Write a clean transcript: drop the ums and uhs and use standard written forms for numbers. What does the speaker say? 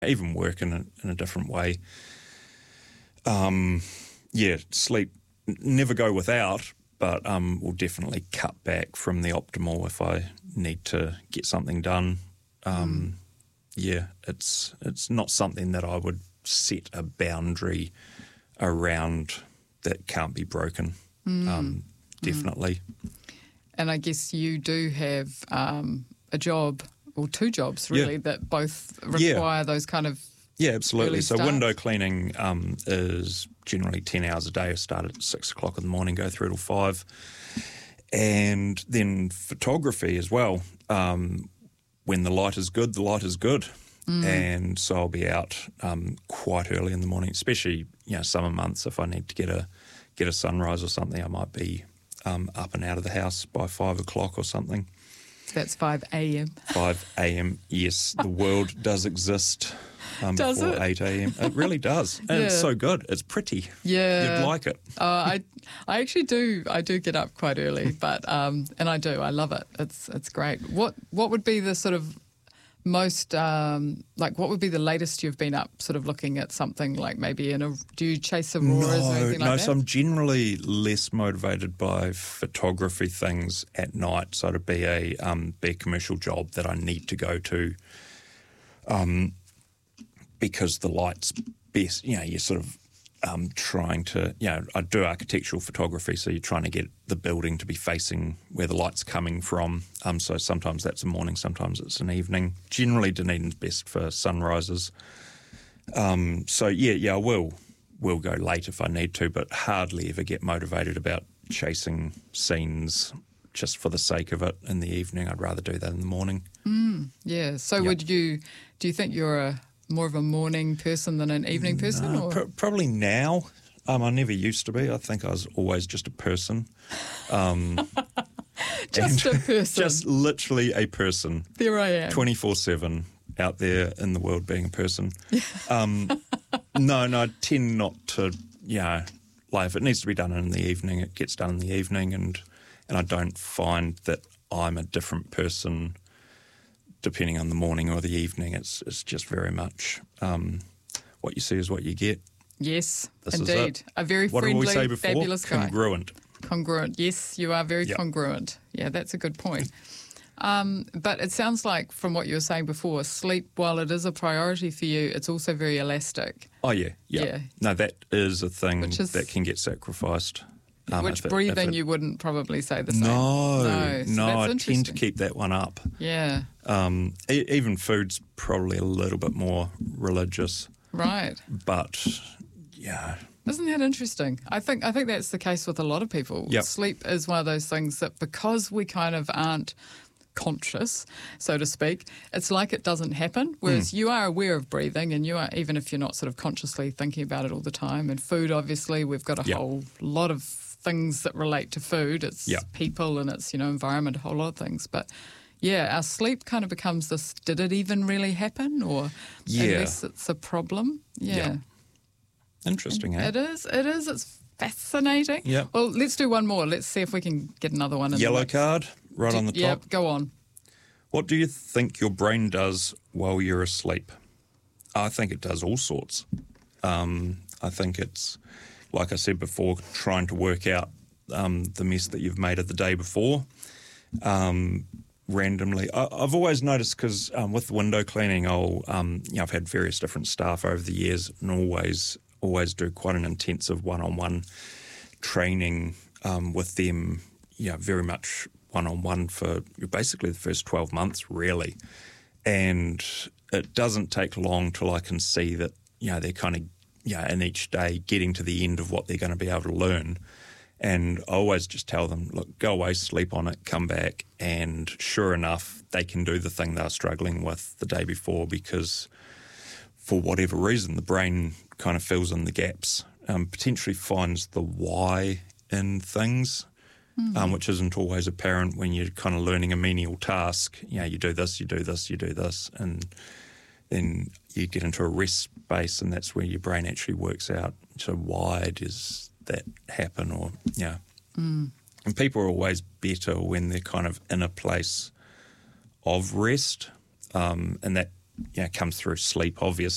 even work in a different way. Sleep, never go without, but will definitely cut back from the optimal if I need to get something done. It's not something that I would set a boundary around that can't be broken. Definitely. And I guess you do have a job, or two jobs really, that both require those kind of absolutely. So starts. window cleaning is generally 10 hours a day. I start at 6 o'clock in the morning, go through till 5. And then photography as well. When the light is good, the light is good. And so I'll be out quite early in the morning, especially summer months. If I need to get a sunrise or something, I might be up and out of the house by 5 o'clock or something. That's 5 a.m. 5 a.m. Yes, the world does exist does before it? 8 a.m. It really does, and it's so good. It's pretty. Yeah, you'd like it. I actually do. I do get up quite early, but and I do. I love it. It's great. What would be the sort of most what would be the latest you've been up, sort of looking at something like maybe do you chase auroras or anything like that? No, so I'm generally less motivated by photography things at night. So it'd be a commercial job that I need to go to, because the light's best. You're sort of trying to, I do architectural photography, so you're trying to get the building to be facing where the light's coming from. So sometimes that's a morning, sometimes it's an evening. Generally, Dunedin's best for sunrises. I will go late if I need to, but hardly ever get motivated about chasing scenes just for the sake of it in the evening. I'd rather do that in the morning. So do you think you're more of a morning person than an evening person? Or? Probably now. I never used to be. I think I was always just a person. Just a person. Just literally a person. There I am. 24/7 out there in the world being a person. No, I tend not to, if it needs to be done in the evening, it gets done in the evening, and I don't find that I'm a different person depending on the morning or the evening. It's just very much what you see is what you get. Yes, this indeed. Is it. A very what friendly, did we say before? Fabulous guy. Congruent. Yes, you are very congruent. Yeah, that's a good point. But it sounds like, from what you were saying before, sleep, while it is a priority for you, it's also very elastic. Oh, yeah. No, that is a thing that can get sacrificed. Which breathing you wouldn't probably say the same. No, I tend to keep that one up. Yeah. Even food's probably a little bit more religious. Right. But, yeah. Isn't that interesting? I think that's the case with a lot of people. Yep. Sleep is one of those things that, because we kind of aren't conscious, so to speak, it's like it doesn't happen, whereas you are aware of breathing, and you are, even if you're not sort of consciously thinking about it all the time. And food, obviously, we've got a whole lot of things that relate to food. It's people and it's, environment, a whole lot of things. But our sleep kind of becomes this, did it even really happen? Or unless it's a problem. Yeah. Interesting, eh? It is. It's fascinating. Yeah. Well, let's do one more. Let's see if we can get another one in. Yellow card, right on the top. Yeah, go on. What do you think your brain does while you're asleep? I think it does all sorts. I think it's, like I said before, trying to work out the mess that you've made of the day before. Randomly, I've always noticed, because with the window cleaning, I've had various different staff over the years, and always do quite an intensive one-on-one training with them. Very much one-on-one for basically the first 12 months, really. And it doesn't take long till I can see that they're kind of in each day getting to the end of what they're going to be able to learn. And I always just tell them, look, go away, sleep on it, come back, and sure enough, they can do the thing they were struggling with the day before, because for whatever reason, the brain kind of fills in the gaps, potentially finds the why in things, which isn't always apparent when you're kind of learning a menial task. You do this, you do this, you do this, and then you get into a rest space, and that's where your brain actually works out, so why does that happen, or and people are always better when they're kind of in a place of rest, and that comes through sleep, obviously.